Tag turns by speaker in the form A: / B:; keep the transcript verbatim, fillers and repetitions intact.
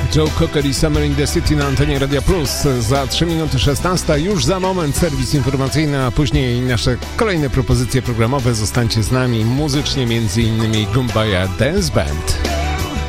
A: Joe Cocker i Summer in the City na antenie Radia Plus. Za trzy minuty szesnasta, już za moment serwis informacyjny, a później nasze kolejne propozycje programowe. Zostańcie z nami muzycznie, między innymi Gumbaya Dance Band.